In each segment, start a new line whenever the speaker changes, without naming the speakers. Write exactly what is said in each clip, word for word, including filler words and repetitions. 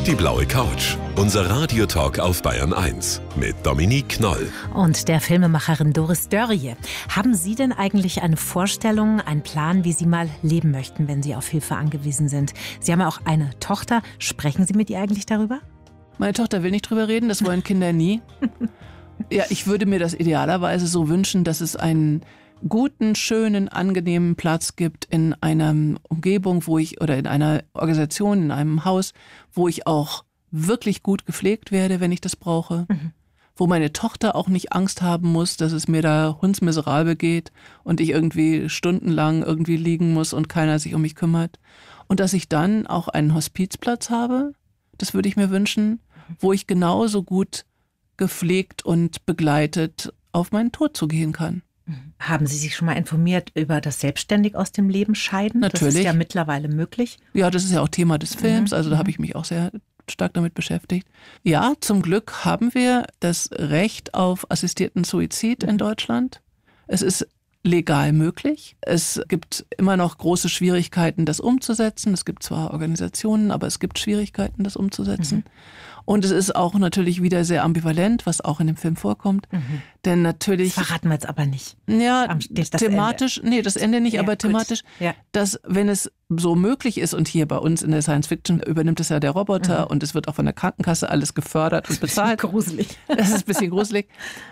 Die blaue Couch. Unser Radiotalk auf Bayern eins mit Dominique Knoll.
Und der Filmemacherin Doris Dörrie. Haben Sie denn eigentlich eine Vorstellung, einen Plan, wie Sie mal leben möchten, wenn Sie auf Hilfe angewiesen sind? Sie haben ja auch eine Tochter. Sprechen Sie mit ihr eigentlich darüber?
Meine Tochter will nicht drüber reden, das wollen Kinder nie. Ja, ich würde mir das idealerweise so wünschen, dass es einen guten, schönen, angenehmen Platz gibt in einer Umgebung, wo ich, oder in einer Organisation, in einem Haus, wo ich auch wirklich gut gepflegt werde, wenn ich das brauche. Mhm. Wo meine Tochter auch nicht Angst haben muss, dass es mir da hundsmiserabel geht und ich irgendwie stundenlang irgendwie liegen muss und keiner sich um mich kümmert. Und dass ich dann auch einen Hospizplatz habe, das würde ich mir wünschen, wo ich genauso gut gepflegt und begleitet auf meinen Tod zugehen kann.
Haben Sie sich schon mal informiert über das selbstständig aus dem Leben scheiden?
Natürlich.
Das ist ja mittlerweile möglich.
Ja, das ist ja auch Thema des Films,
Mhm.
also da habe ich mich auch sehr stark damit beschäftigt. Ja, zum Glück haben wir das Recht auf assistierten Suizid in Deutschland. Es ist legal möglich. Es gibt immer noch große Schwierigkeiten, das umzusetzen. Es gibt zwar Organisationen, aber es gibt Schwierigkeiten, das umzusetzen. Mhm. Und es ist auch natürlich wieder sehr ambivalent, was auch in dem Film vorkommt. Mhm. Denn natürlich...
Das verraten wir jetzt aber nicht.
Ja,
Das
thematisch,
Ende.
nee, das Ende nicht,
Ja,
aber
gut.
thematisch,
Ja.
dass wenn es so möglich ist, und hier bei uns in der Science Fiction übernimmt es ja der Roboter mhm. und es wird auch von der Krankenkasse alles gefördert und bezahlt.
Das ist gruselig.
Das ist ein bisschen gruselig.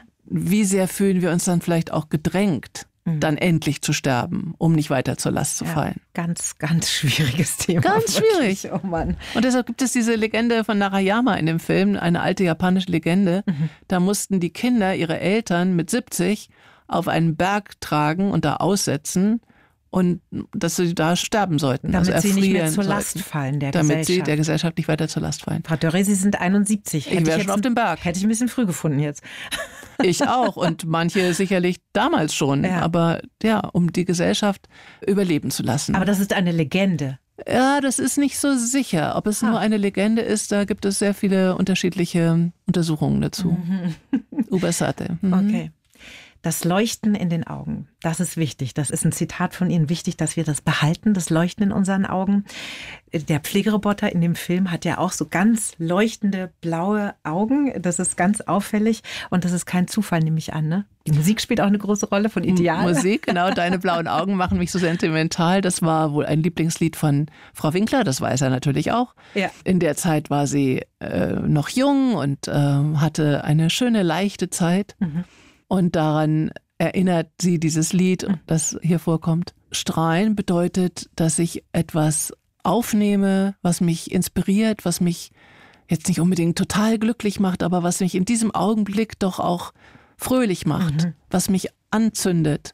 Wie sehr fühlen wir uns dann vielleicht auch gedrängt, dann endlich zu sterben, um nicht weiter zur Last zu
Ja,
fallen.
Ganz, ganz schwieriges Thema.
Ganz
wirklich.
schwierig.
Oh Mann.
Und deshalb gibt es diese Legende von Narayama in dem Film, eine alte japanische Legende. Mhm. Da mussten die Kinder ihre Eltern mit siebzig auf einen Berg tragen und da aussetzen und dass sie da sterben sollten.
Damit
also
sie nicht mehr
erfrieren
zur Last
sollten.
fallen der
Damit
Gesellschaft.
sie der Gesellschaft nicht weiter zur Last fallen.
Frau Dörrie, Sie sind einundsiebzig.
Ich wäre schon auf dem Berg.
Hätte ich ein bisschen früh gefunden jetzt.
Ich auch und manche sicherlich damals schon.
Ja.
Aber ja, um die Gesellschaft überleben zu lassen.
Aber das ist eine Legende.
Ja, das ist nicht so sicher. Ob es
Ah.
nur eine Legende ist, da gibt es sehr viele unterschiedliche Untersuchungen dazu.
Mhm.
Ubersate. Mhm.
Okay. Das Leuchten in den Augen, das ist wichtig. Das ist ein Zitat von Ihnen. Wichtig, dass wir das behalten, das Leuchten in unseren Augen. Der Pflegeroboter in dem Film hat ja auch so ganz leuchtende blaue Augen. Das ist ganz auffällig und das ist kein Zufall, nehme ich an. Ne? Die Musik spielt auch eine große Rolle von Ideal.
Musik, genau. Deine blauen Augen machen mich so sentimental. Das war wohl ein Lieblingslied von Frau Winkler, das weiß er natürlich auch.
Ja.
In der Zeit war sie äh, noch jung und äh, hatte eine schöne, leichte Zeit. Mhm. Und daran erinnert sie dieses Lied, das hier vorkommt. Strahlen bedeutet, dass ich etwas aufnehme, was mich inspiriert, was mich jetzt nicht unbedingt total glücklich macht, aber was mich in diesem Augenblick doch auch fröhlich macht, mhm. was mich anzündet,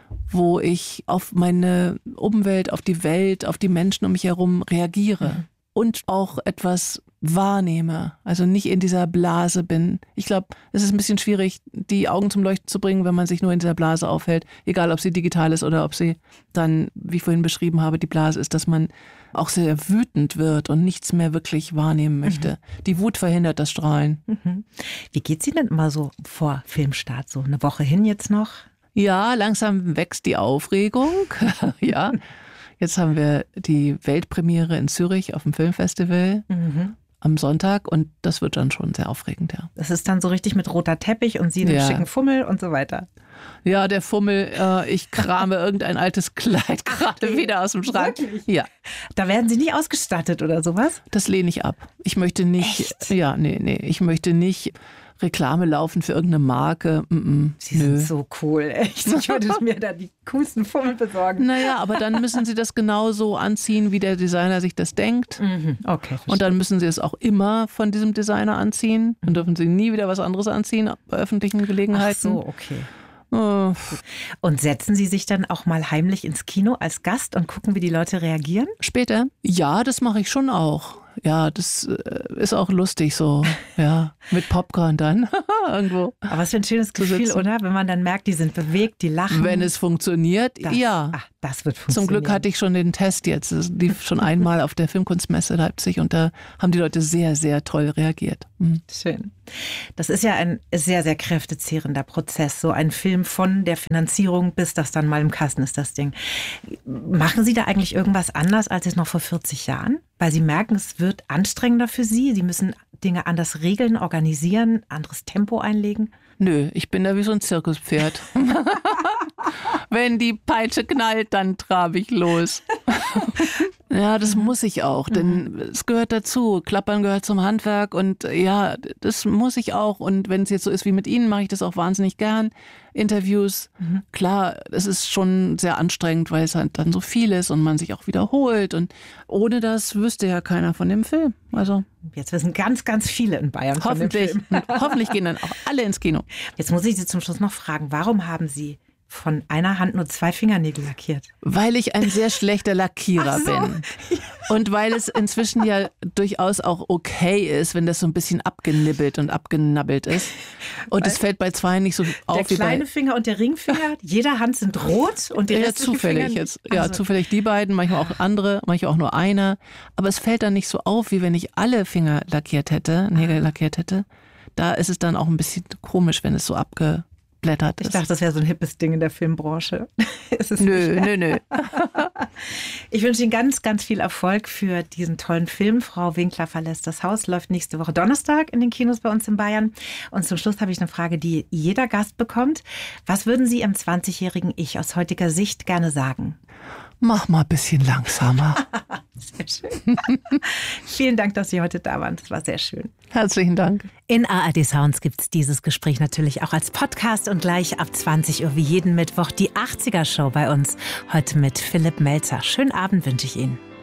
wo ich auf meine Umwelt, auf die Welt, auf die Menschen um mich herum reagiere. Mhm. Und auch etwas wahrnehme, also nicht in dieser Blase bin. Ich glaube, es ist ein bisschen schwierig, die Augen zum Leuchten zu bringen, wenn man sich nur in dieser Blase aufhält, egal ob sie digital ist oder ob sie dann, wie ich vorhin beschrieben habe, die Blase ist, dass man auch sehr wütend wird und nichts mehr wirklich wahrnehmen möchte. Mhm. Die Wut verhindert das Strahlen.
Mhm. Wie geht's Ihnen denn immer so vor Filmstart? So eine Woche hin jetzt noch?
Ja, langsam wächst die Aufregung. Ja. Jetzt haben wir die Weltpremiere in Zürich auf dem Filmfestival mhm. am Sonntag und das wird dann schon sehr aufregend, ja.
Das ist dann so richtig mit roter Teppich und Sie in einem
ja.
schicken Fummel und so weiter.
Ja, der Fummel, äh, ich krame irgendein altes Kleid gerade okay. wieder aus dem Schrank.
Wirklich?
Ja.
Da werden Sie nicht ausgestattet oder sowas?
Das lehne ich ab. Ich möchte nicht,
Echt?
ja, nee, nee, ich möchte nicht Reklame laufen für irgendeine Marke. Mm-mm,
Sie
nö.
sind so cool, echt. Ich würde mir da die coolsten Fummel besorgen.
Naja, aber dann müssen Sie das genauso anziehen, wie der Designer sich das denkt.
Mhm. Okay, verstehe.
Und dann müssen Sie es auch immer von diesem Designer anziehen. Dann dürfen Sie nie wieder was anderes anziehen bei öffentlichen Gelegenheiten.
Ach so, okay.
Oh.
Und setzen Sie sich dann auch mal heimlich ins Kino als Gast und gucken, wie die Leute reagieren?
Später? Ja, das mache ich schon auch. Ja, das ist auch lustig so, ja, mit Popcorn dann irgendwo.
Aber was für ein schönes Gefühl, oder? Wenn man dann merkt, die sind bewegt, die lachen.
Wenn es funktioniert,
das,
ja.
Ach, das wird funktionieren.
Zum Glück hatte ich schon den Test jetzt. Es lief schon einmal auf der Filmkunstmesse Leipzig und da haben die Leute sehr, sehr toll reagiert. Mhm.
Schön. Das ist ja ein sehr, sehr kräftezehrender Prozess. So ein Film von der Finanzierung bis das dann mal im Kasten ist, das Ding. Machen Sie da eigentlich irgendwas anders als jetzt noch vor vierzig Jahren? weil Sie merken, es wird anstrengender für Sie? Sie müssen Dinge anders regeln, organisieren, anderes Tempo einlegen?
Nö, ich bin da wie so ein Zirkuspferd. Wenn die Peitsche knallt, dann trabe ich los. Ja, das muss ich auch, denn es gehört dazu. Klappern gehört zum Handwerk und ja, das muss ich auch. Und wenn es jetzt so ist wie mit Ihnen, mache ich das auch wahnsinnig gern. Interviews, mhm. klar, es ist schon sehr anstrengend, weil es halt dann so viel ist und man sich auch wiederholt. Und ohne das wüsste ja keiner von dem Film. Also
jetzt wissen ganz, ganz viele in Bayern von dem
hoffentlich,
Film.
hoffentlich gehen dann auch alle ins Kino.
Jetzt muss ich Sie zum Schluss noch fragen, warum haben Sie von einer Hand nur zwei Fingernägel lackiert?
Weil ich ein sehr schlechter Lackierer so. bin. Und weil es inzwischen ja durchaus auch okay ist, wenn das so ein bisschen abgenibbelt und abgenabbelt ist. Und es fällt bei zwei nicht so auf.
Der
wie
kleine
bei
Finger und der Ringfinger, jeder Hand sind rot und die
ja,
restlichen
zufällig
Finger
jetzt. Ja,
also.
zufällig die beiden, manchmal auch andere, manchmal auch nur einer. Aber es fällt dann nicht so auf, wie wenn ich alle Finger lackiert hätte, Nägel lackiert hätte. Da ist es dann auch ein bisschen komisch, wenn es so abge Ist.
Ich dachte, das wäre so ein hippes Ding in der Filmbranche. Ist es
nö, nö, nö.
Ich wünsche Ihnen ganz, ganz viel Erfolg für diesen tollen Film. Frau Winkler verlässt das Haus, läuft nächste Woche Donnerstag in den Kinos bei uns in Bayern. Und zum Schluss habe ich eine Frage, die jeder Gast bekommt. Was würden Sie Ihrem zwanzigjährigen Ich aus heutiger Sicht gerne sagen?
Mach mal ein bisschen langsamer.
Sehr schön. Vielen Dank, dass Sie heute da waren. Das war sehr schön.
Herzlichen Dank.
In A R D Sounds gibt es dieses Gespräch natürlich auch als Podcast und gleich ab zwanzig Uhr wie jeden Mittwoch die achtziger Show bei uns. Heute mit Philipp Melzer. Schönen Abend wünsche ich Ihnen.